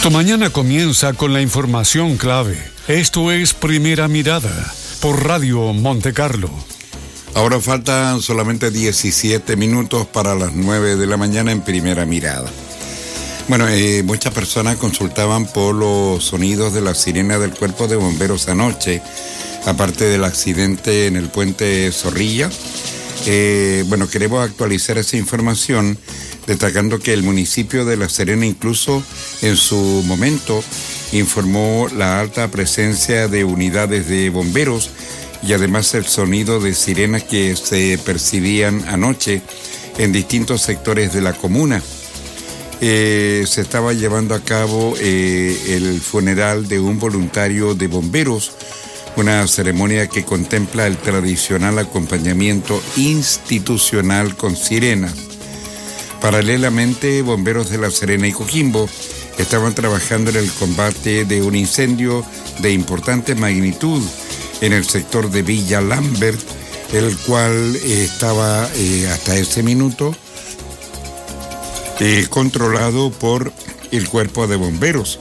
Tu mañana comienza con la información clave. Esto es Primera Mirada por Radio Monte Carlo. Ahora faltan solamente 17 minutos para las 9 de la mañana en Primera Mirada. Bueno, muchas personas consultaban por los sonidos de la sirena del Cuerpo de Bomberos anoche, aparte del accidente en el puente Zorrilla. Queremos actualizar esa información, destacando que el municipio de La Serena incluso en su momento informó la alta presencia de unidades de bomberos y además el sonido de sirenas que se percibían anoche en distintos sectores de la comuna. Se estaba llevando a cabo el funeral de un voluntario de bomberos, una ceremonia que contempla el tradicional acompañamiento institucional con sirenas. Paralelamente, bomberos de La Serena y Coquimbo estaban trabajando en el combate de un incendio de importante magnitud en el sector de Villa Lambert, el cual estaba hasta ese minuto controlado por el Cuerpo de Bomberos.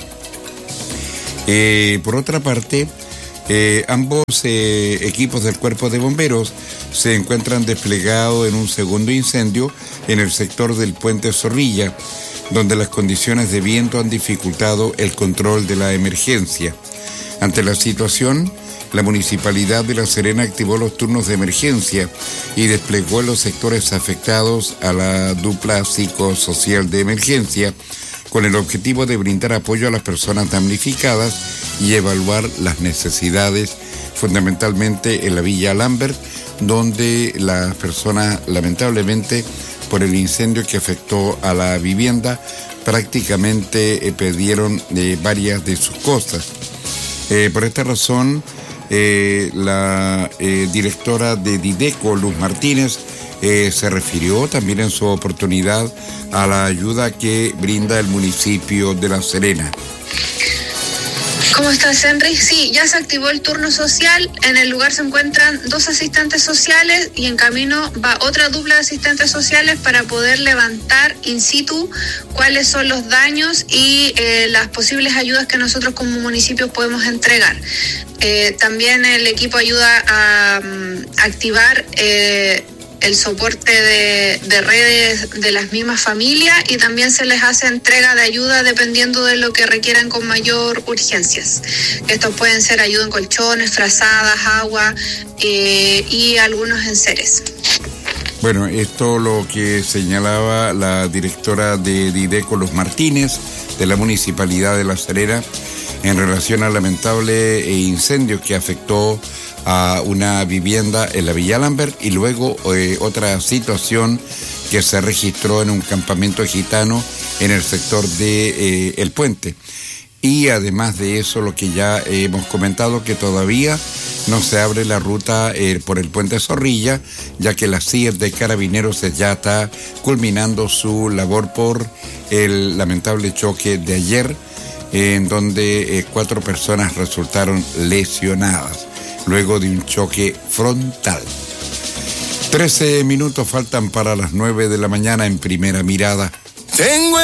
Por otra parte, ambos equipos del Cuerpo de Bomberos se encuentran desplegados en un segundo incendio en el sector del puente Zorrilla, donde las condiciones de viento han dificultado el control de la emergencia. Ante la situación, la Municipalidad de La Serena activó los turnos de emergencia y desplegó en los sectores afectados a la dupla psicosocial de emergencia, con el objetivo de brindar apoyo a las personas damnificadas y evaluar las necesidades, fundamentalmente en la Villa Lambert, donde las personas, lamentablemente, por el incendio que afectó a la vivienda, prácticamente perdieron varias de sus cosas. Por esta razón, la directora de Dideco, Luz Martínez, se refirió también en su oportunidad a la ayuda que brinda el municipio de La Serena. ¿Cómo estás, Henry? Sí, ya se activó el turno social. En el lugar se encuentran 2 asistentes sociales y en camino va otra dupla de asistentes sociales para poder levantar in situ cuáles son los daños y las posibles ayudas que nosotros como municipio podemos entregar. También el equipo ayuda a activar el soporte de redes de las mismas familias y también se les hace entrega de ayuda dependiendo de lo que requieran con mayor urgencias. Estos pueden ser ayuda en colchones, frazadas, agua y algunos enseres. Bueno, esto lo que señalaba la directora de Dideco, Luz Martínez, de la Municipalidad de La Serena, en relación al lamentable incendio que afectó a una vivienda en la Villa Lambert y luego otra situación que se registró en un campamento gitano en el sector de El Puente. Y además de eso, lo que ya hemos comentado, que todavía no se abre la ruta por el puente Zorrilla, ya que la CIE de Carabineros ya está culminando su labor por el lamentable choque de ayer, en donde 4 personas resultaron lesionadas luego de un choque frontal. 13 minutos faltan para las 9 de la mañana en Primera Mirada.